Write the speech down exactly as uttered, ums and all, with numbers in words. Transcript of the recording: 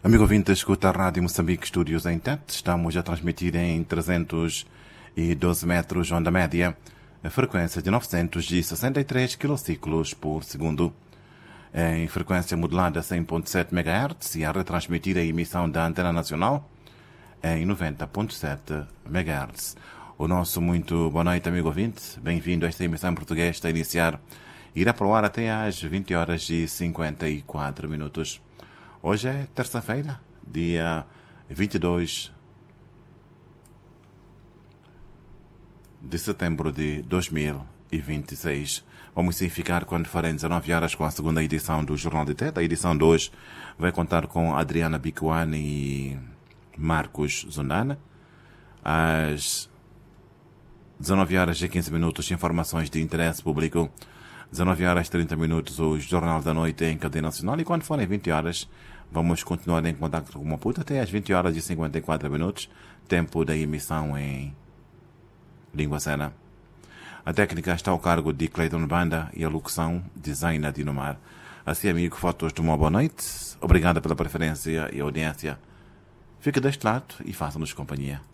Amigo ouvinte, escuta a Rádio Moçambique Estúdios em Tete. Estamos a transmitir em trezentos e doze metros, onda média, a frequência de novecentos e sessenta e três quilociclos por segundo. Em frequência modulada cem vírgula sete megahertz e a retransmitir a emissão da Antena Nacional em noventa vírgula sete megahertz. O nosso muito boa noite, amigo ouvinte. Bem-vindo a esta emissão em português. Está a iniciar. Irá para o ar até às vinte horas e cinquenta e quatro minutos. Hoje é terça-feira, dia vinte e dois de setembro de dois mil e vinte e seis. Vamos sim ficar quando forem dezenove horas com a segunda edição do Jornal de Tete. A edição de hoje vai contar com Adriana Bicuani e Marcos Zundana. Às dezenove horas e quinze minutos, informações de interesse público. dezenove horas e trinta minutos, o Jornal da Noite em cadeia nacional. E quando forem vinte horas, vamos continuar em contato com o Maputo até às vinte horas e cinquenta e quatro minutos, tempo da emissão em língua cena. A técnica está ao cargo de Clayton Banda e a locução de Zaina Dinomar. Assim, amigo, fotos de uma boa noite. Obrigado pela preferência e audiência. Fique deste lado e faça-nos companhia.